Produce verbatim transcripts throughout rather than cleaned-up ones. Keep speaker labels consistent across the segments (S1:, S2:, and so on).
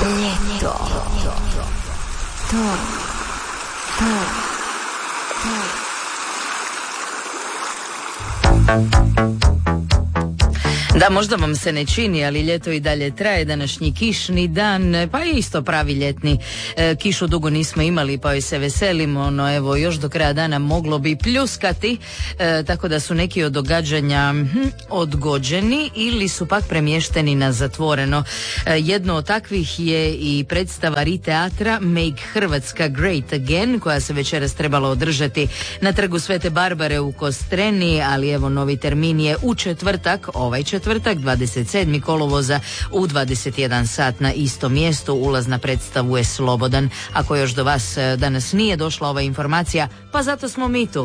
S1: Ljeto. To. To. Da, možda vam se ne čini, ali ljeto i dalje traje, današnji kišni dan, pa je isto pravi ljetni. E, kišu dugo nismo imali, pa joj se veselimo, no evo, još do kraja dana moglo bi pljuskati, e, tako da su neki od događanja hm, odgođeni ili su pak premješteni na zatvoreno. E, jedno od takvih je i predstava Riteatra Make Hrvatska Great Again, koja se večeras trebala održati na Trgu Svete Barbare u Kostreni, ali evo, novi termin je u četvrtak, ovaj četvrtak. Četvrtak, dvadeset sedmog kolovoza u dvadeset jedan sat na istom mjestu. Ulaz na predstavu je slobodan. Ako još do vas danas nije došla ova informacija, pa zato smo mi tu.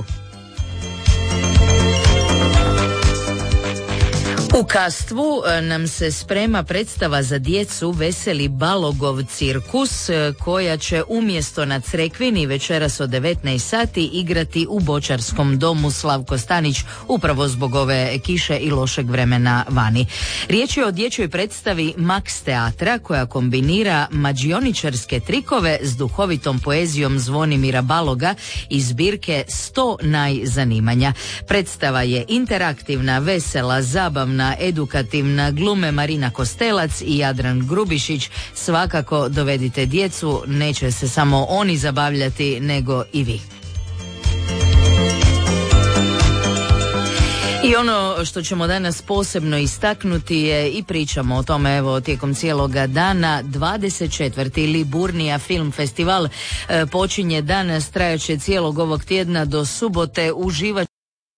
S1: U Kastvu nam se sprema predstava za djecu Veseli Balogov cirkus, koja će umjesto na Crekvini večeras od devetnaest sati igrati u Bočarskom domu Slavko Stanić, upravo zbog ove kiše i lošeg vremena vani. Riječ je o dječjoj predstavi Max teatra, koja kombinira mađioničarske trikove s duhovitom poezijom Zvonimira Baloga iz zbirke sto najzanimanja. Predstava je interaktivna, vesela, zabavna, edukativna, glume Marina Kostelac i Jadran Grubišić. Svakako dovedite djecu, neće se samo oni zabavljati, nego i vi. I ono što ćemo danas posebno istaknuti je, i pričamo o tome evo tijekom cijeloga dana, dvadeset četvrti Liburnija film festival e, počinje danas, trajaće cijelog ovog tjedna do subote. Uživat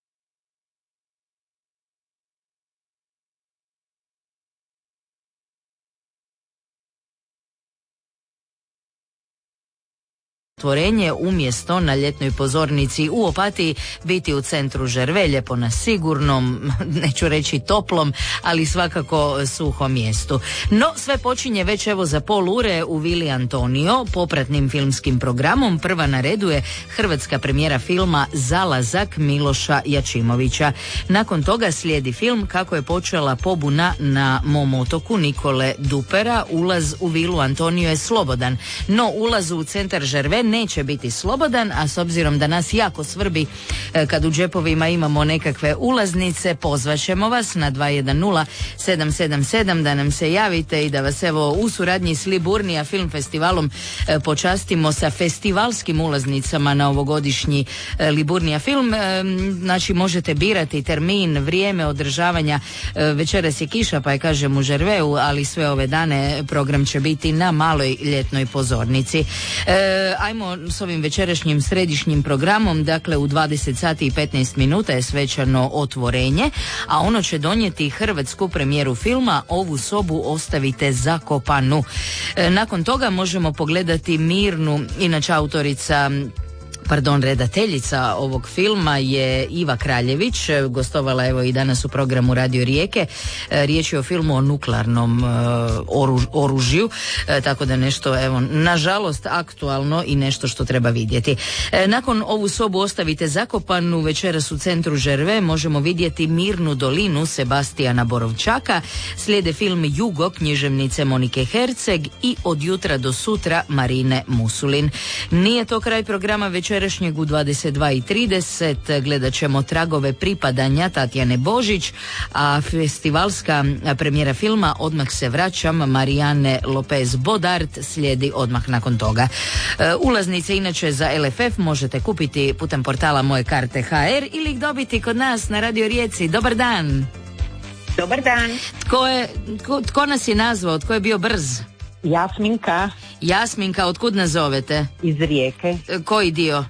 S1: tvorenje umjesto na ljetnoj pozornici u Opatiji biti u centru Žerve, lijepo na sigurnom, neću reći toplom, ali svakako suhom mjestu. No, sve počinje već evo za pol ure u Vili Antonio, popratnim filmskim programom. Prva na redu je hrvatska premijera filma Zalazak Miloša Jačimovića. Nakon toga slijedi film Kako je počela pobuna na mom otoku Nikole Dupera. Ulaz u Vilu Antonio je slobodan, no ulaz u centar Žerve neće biti slobodan, a s obzirom da nas jako svrbi e, kad u džepovima imamo nekakve ulaznice, pozvaćemo vas na dva jedan nula sedam sedam sedam da nam se javite i da vas evo u suradnji s Liburnija film festivalom e, počastimo sa festivalskim ulaznicama na ovogodišnji e, Liburnija film. E, znači možete birati termin, vrijeme održavanja. E, večeras je kiša, pa je kažem u Žerveu, ali sve ove dane program će biti na maloj ljetnoj pozornici. E, ajmo s ovim večerašnjim središnjim programom. Dakle, u dvadeset sati i petnaest minuta je svečano otvorenje, a ono će donijeti hrvatsku premijeru filma Ovu sobu ostavite zakopanu. E, nakon toga možemo pogledati Mirnu, inače autorica Pardon, redateljica ovog filma je Iva Kraljević, gostovala evo i danas u programu Radio Rijeke. Riječ je o filmu o nuklearnom oruž, oružju, tako da nešto evo nažalost aktualno i nešto što treba vidjeti. Nakon Ovu sobu ostavite zakopanu večeras u centru Žerve možemo vidjeti Mirnu dolinu Sebastijana Borovčaka, slijede film Jugo književnice Monike Herceg i Od jutra do sutra Marine Musulin. Nije to kraj programa večeras. Večerašnjeg u dvadeset dva i trideset gledat ćemo Tragove pripadanja Tatjane Božić, a festivalska premijera filma Odmah se vraćam Marijane Lopez Bodart slijedi odmah nakon toga. Ulaznice inače za L F F možete kupiti putem portala Moje karte ha er ili ih dobiti kod nas na Radio Rijeci. Dobar dan.
S2: Dobar dan.
S1: Tko je, tko, tko nas je nazvao, tko je bio brz?
S2: Jasminka.
S1: Jasminka, otkud nas zovete?
S2: Iz Rijeke.
S1: Koji dio?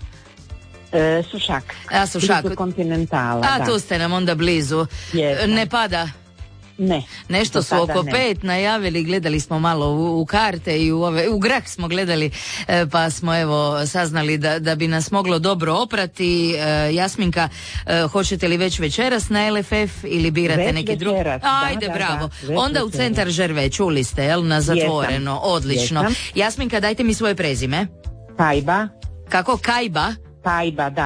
S2: E, Sušak.
S1: A, Sušak.
S2: Blizu Kontinentala.
S1: A,
S2: da.
S1: Tu ste nam onda blizu.
S2: Jesam.
S1: Ne pada?
S2: Ne.
S1: Nešto su oko ne. pet najavili, gledali smo malo u, u karte i u, ove, u grah smo gledali, e, pa smo evo saznali da, da bi nas moglo dobro oprati. E, Jasminka, e, hoćete li već večeras na L F F ili birate
S2: već
S1: neki drugi? Ajde,
S2: da,
S1: bravo.
S2: Da, da,
S1: onda u centar Žerve, čuli ste, jel, na zatvoreno.
S2: Jesam.
S1: Odlično.
S2: Jesam.
S1: Jasminka, dajte mi svoje prezime.
S2: Tajba.
S1: Kako, Kajba?
S2: Tajba, da.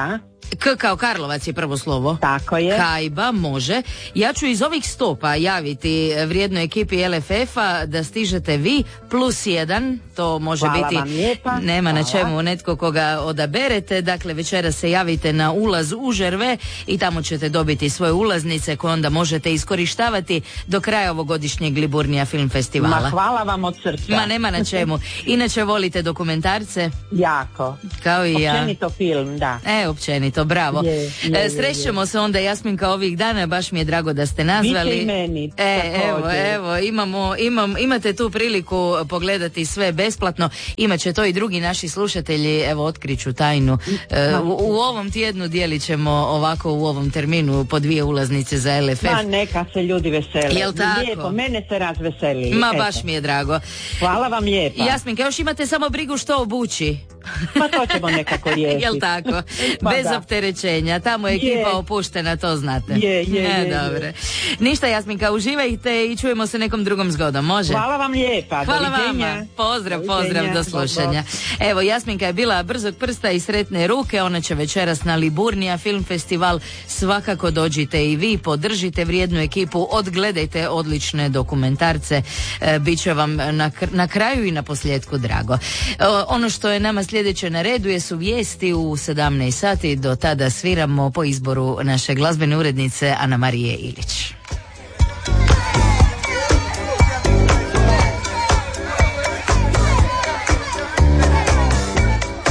S1: K kao Karlovac je prvo slovo.
S2: Tako je.
S1: Kajba, može. Ja ću iz ovih stopa javiti vrijednoj ekipi L F F-a da stižete vi plus jedan, to može
S2: Hvala
S1: biti,
S2: vam lijepa.
S1: nema
S2: Hvala.
S1: na čemu netko koga odaberete, dakle večeras se javite na ulaz u Žerve i tamo ćete dobiti svoje ulaznice koje onda možete iskorištavati do kraja ovogodišnjeg Liburnija film festivala.
S2: Ma hvala vam od srca.
S1: Ma nema na čemu. Inače volite dokumentarce?
S2: Jako.
S1: Kao i ja.
S2: Općenito film, da.
S1: E, općenito, bravo.
S2: Je, je, je,
S1: e, srećemo se onda, Jasminka, ovih dana, baš mi je drago da ste nazvali.
S2: Biće i meni,
S1: E, evo,
S2: također.
S1: evo, imamo, imam, imate tu priliku pogledati sve besplatno. Imaće to i drugi naši slušatelji, evo, otkriću tajnu. E, u, u ovom tjednu dijelit ćemo ovako u ovom terminu po dvije ulaznice za L F F.
S2: Ma neka se ljudi vesele.
S1: Jel tako?
S2: Lijepo, mene se razveselili.
S1: Ma,
S2: Eto.
S1: baš mi je drago.
S2: Hvala vam lijepa.
S1: Jasminka, još imate samo brigu što obući.
S2: Pa to ćemo nekako riješiti.
S1: Jel tako?
S2: Pa
S1: Bez
S2: da.
S1: opterećenja. Tamo je ekipa
S2: Je.
S1: opuštena, to znate.
S2: Je, je,
S1: E,
S2: je, je.
S1: dobro. Ništa, Jasminka, uživajte i čujemo se nekom drugom zgodom, može?
S2: Hvala vam lijepa.
S1: Hvala
S2: Doviđenja.
S1: vama. Pozdrav,
S2: Doviđenja.
S1: pozdrav, do
S2: Bog,
S1: slušanja. Evo, Jasminka je bila brzog prsta i sretne ruke. Ona će večeras na Liburnija film festival. Svakako dođite i vi, podržite vrijednu ekipu, odgledajte odlične dokumentarce. E, Biće vam na, kr- na kraju i na posljedku drago. E, ono što je nama sljedeće na redu je su vijesti u sedamnaest sati. Do tada sviramo po izboru naše glazbene urednice Ana Marije Ilić.